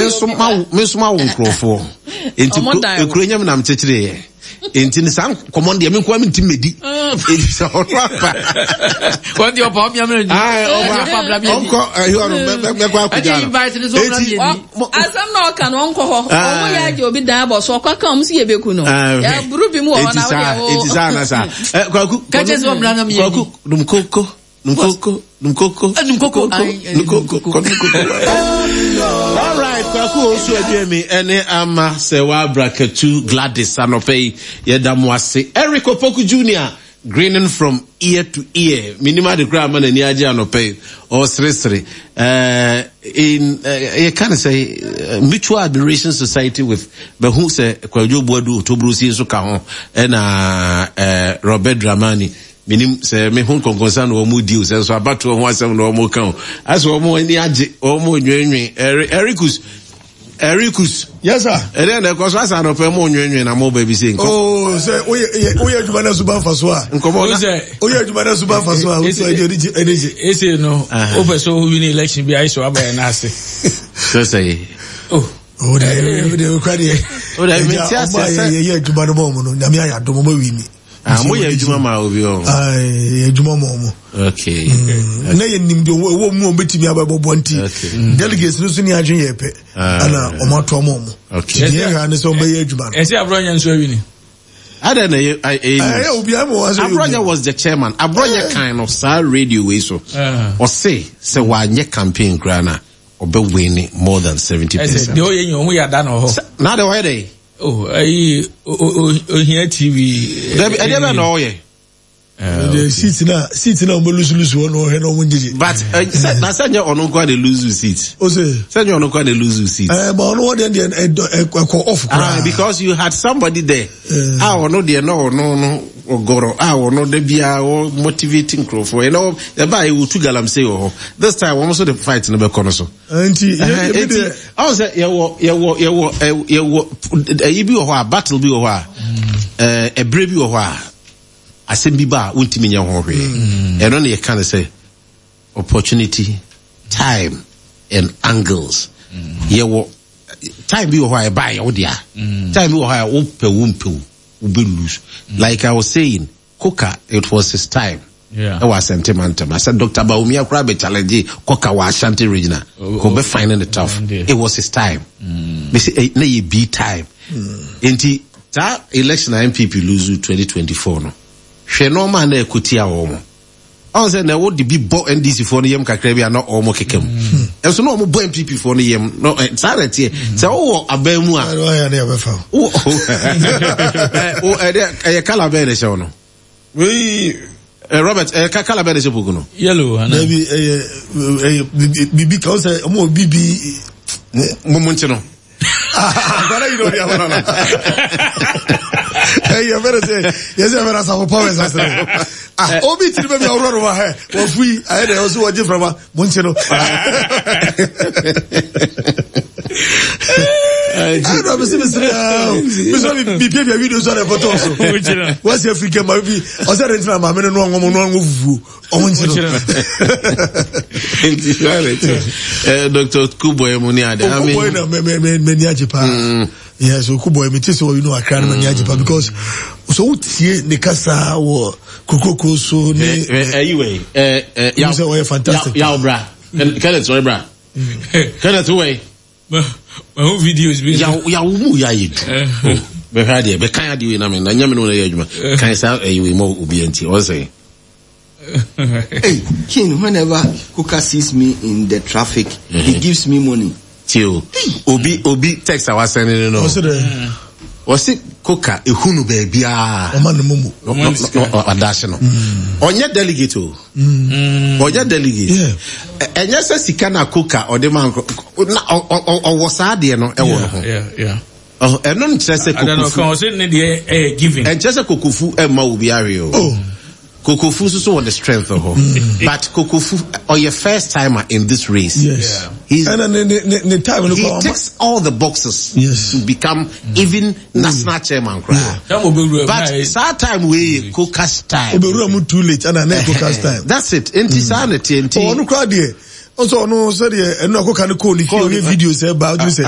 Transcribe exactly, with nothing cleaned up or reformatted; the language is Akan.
so ma me so ma wo nkrofo enti ekuronyam nam chechire enti ni san command me kwa me ntimedi enti so rapa what your pop yam ah onko you are me kwa kuja enti asam na oka no onko ho omo ya je obi dan bo so kwa ka omo si yebeku no ya buru bi mu ho na wo enti sa na sa kwa ku ka je so bla na me kwa ku dum koko Numkoko, numkoko, numkoko, numkoko, all right, kwaku also adie me ene ama sewa braketu Gladys Anope yedamwase Eric Opoku Junior grinning from ear to ear minima de grama na ni age Anope or sresre uh in uh, you can say uh, mutual admiration society with behu se kwajo boadu otobrusi so ka ho na uh, Robert Dramani minim se me hon konkonsa no mu deal se so abato ho asem no mo kan aso mo ani age o mo nwenwen Ericus Ericus yes sir e dey na koso asa no pe mo nwenwen na mo ba bi se nko oh se oye oye aduma na suba faso a nkomo na oye aduma na suba faso a o so e dey energy ese no o pe so win election bi aiso aba na ase so say oh oh dey dey kwade o dey me ti ase ye ye aduma no mo no nyame aya do mo wini ah mo ye adwuma ma obi o ai adwuma mo mo okay na ye nim de wo mu o betimi ababo nti delegates no so ni adwen ye pe ana o ma to mo mo okay ye ha ne so be ye adwuma e se abronya nso awini ada na ye eh obi am was Abronya was the chairman Abronya kind of star radio we so or say say wa nye campaign grana obe win more than seventy percent de o ye nyo hu ya da no ho na de why dey oh ai o here T V there be there no ye the seat na seat na mo lose lose one he no mo njiji but na say ono kwa dey lose seat o say say ono kwa dey lose seat eh but ono dey dey go off ah because you had somebody there ah ono dey no no no ogoro ah ono dey bia o motivating crowd for you know the buy we two galam say oh this time we also the fight no be kono so anti anti I say ye wo ye wo ye wo ye wo e bi wo ho a battle bi wo ho a eh e bre bi wo ho a asembi ba wontimi nya ho hwe eno na ye kan say opportunity time and angles ye wo time bi wo ho a e ba ye wo dia time bi wo ho a wo pe wo mpe wo be lose like I was saying Coca it was his time yeah I was sentimental I said Doctor Baumi akura be challenge Coca wa Ashanti regional go be finding it tough it was his time me say na ye be time enti ta election M P P lose twenty twenty-four no hwe no ma na ekutia wo mo on say na wo de bi bo N D C for no yem kakra bi na o mo kekam e so no mo bo M P P for no yem no charity say wo abamu a o ya na be fa o o e e kala be de show no we Robert e kala be de show bugu no yellow ana maybe eh bibi ka say mo bibi mo mo ntino ah you know ya no hey you better say yes you better say power say ah obi tiri be awro wa he wo fui aye de oso wo je from mo ntino I don't know, Mister Be baby videos on the photo so. What's the African movie? I said it's not my men no one no one eh Doctor Kuboy Muniade I mean Kuboy na me me me niajepa yes so Kuboy me tell you know I can't niajepa because so utie ne kasa wo kokoko so ne anyway eh eh ya fantastic ya bra Kenneth so bra Kenneth way my own videos be ya ya umu ya yidu be hade be kan ade we na me na nyame no na ya adwuma kan sa we mo obi anti o say hey King, whenever Kuka sees me in the traffic mm-hmm. he gives me money till obi obi text I was sending no was it Kuka ehunu ba bia o man mumu adash no onye delegate o onye delegate enye se sika na Kuka o de man na o was ade no e wo no yeah yeah oh eno nche se Kokofu I don't know can say ne dey eh giving enche se Kokofu e ma obi are o Kokofu so on the strength of her. Mm. But Kokofu or your first timer in this race. Yes. Yeah. He's, and then the, the, the time he ticks all the boxes yes. to become mm. even mm. national chairman. Yeah. But that time we Koka's time. Too late and I never Koka's time. That's it. Insanity. Oh, no crowd here. Also, no, sorry, and no can call the videos about you say.